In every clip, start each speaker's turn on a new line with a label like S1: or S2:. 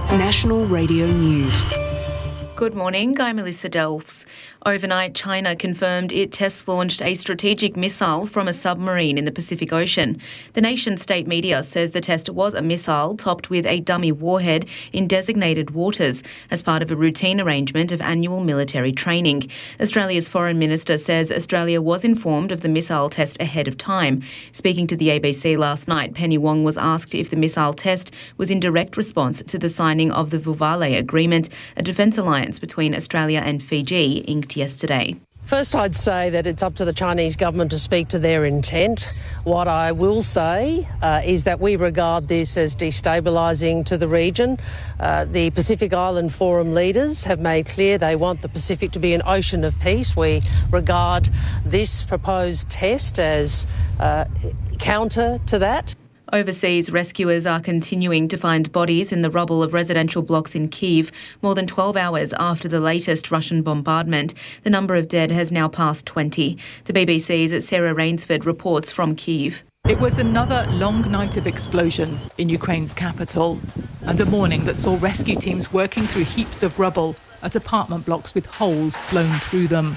S1: National Radio News.
S2: Good morning, I'm Melissa Delfs. Overnight, China confirmed it test-launched a strategic missile from a submarine in the Pacific Ocean. The nation's state media says the test was a missile topped with a dummy warhead in designated waters as part of a routine arrangement of annual military training. Australia's Foreign Minister says Australia was informed of the missile test ahead of time. Speaking to the ABC last night, Penny Wong was asked if the missile test was in direct response to the signing of the Vuvale Agreement, a defence alliance between Australia and Fiji, inked yesterday.
S3: First, I'd say that it's up to the Chinese government to speak to their intent. What I will say is that we regard this as destabilising to the region. The Pacific Island Forum leaders have made clear they want the Pacific to be an ocean of peace. We regard this proposed test as counter to that.
S2: Overseas, rescuers are continuing to find bodies in the rubble of residential blocks in Kyiv more than 12 hours after the latest Russian bombardment. The number of dead has now passed 20. The BBC's Sarah Rainsford reports from Kyiv.
S4: It was another long night of explosions in Ukraine's capital and a morning that saw rescue teams working through heaps of rubble at apartment blocks with holes blown through them.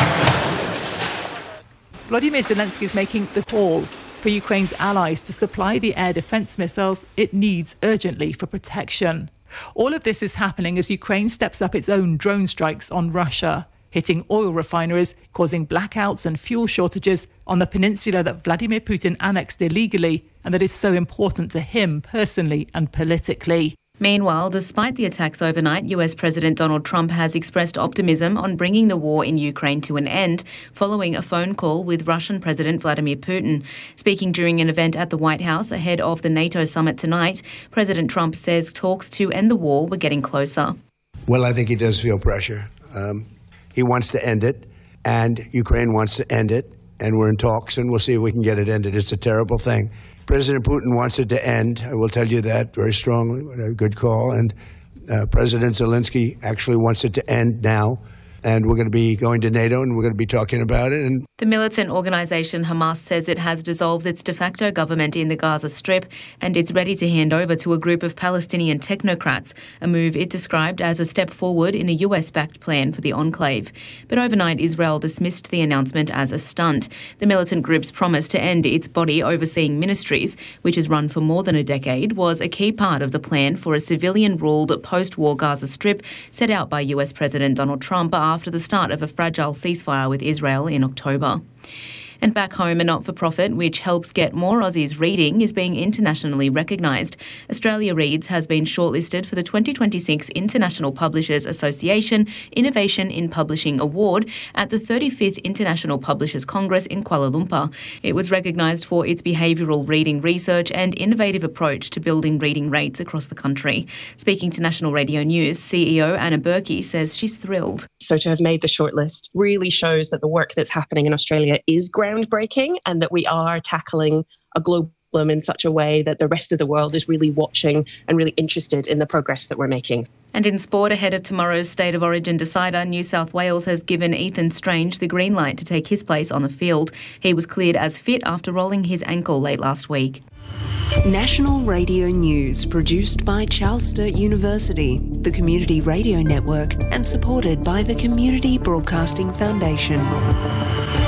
S4: Volodymyr Zelensky is making the call for Ukraine's allies to supply the air defence missiles it needs urgently for protection. All of this is happening as Ukraine steps up its own drone strikes on Russia, hitting oil refineries, causing blackouts and fuel shortages on the peninsula that Vladimir Putin annexed illegally and that is so important to him personally and politically.
S2: Meanwhile, despite the attacks overnight, US President Donald Trump has expressed optimism on bringing the war in Ukraine to an end following a phone call with Russian President Vladimir Putin. Speaking during an event at the White House ahead of the NATO summit tonight, President Trump says talks to end the war were getting closer.
S5: Well, I think he does feel pressure. He wants to end it, and Ukraine wants to end it, and we're in talks, and we'll see if we can get it ended. It's a terrible thing. President Putin wants it to end. I will tell you that very strongly. A good call. And President Zelensky actually wants it to end now. And we're going to be going to NATO and we're going to be talking about it. And
S2: the militant organisation Hamas says it has dissolved its de facto government in the Gaza Strip and it's ready to hand over to a group of Palestinian technocrats, a move it described as a step forward in a US-backed plan for the enclave. But overnight, Israel dismissed the announcement as a stunt. The militant group's promise to end its body overseeing ministries, which has run for more than a decade, was a key part of the plan for a civilian-ruled post-war Gaza Strip set out by US President Donald Trump after the start of a fragile ceasefire with Israel in October. And back home, a not-for-profit which helps get more Aussies reading is being internationally recognised. Australia Reads has been shortlisted for the 2026 International Publishers Association Innovation in Publishing Award at the 35th International Publishers Congress in Kuala Lumpur. It was recognised for its behavioural reading research and innovative approach to building reading rates across the country. Speaking to National Radio News, CEO Anna Berkey says she's thrilled.
S6: So to have made the shortlist really shows that the work that's happening in Australia is groundbreaking and that we are tackling a global problem in such a way that the rest of the world is really watching and really interested in the progress that we're making.
S2: And in sport, ahead of tomorrow's State of Origin decider, New South Wales has given Ethan Strange the green light to take his place on the field. He was cleared as fit after rolling his ankle late last week.
S1: National Radio News, produced by Charles Sturt University, the Community Radio Network, and supported by the Community Broadcasting Foundation.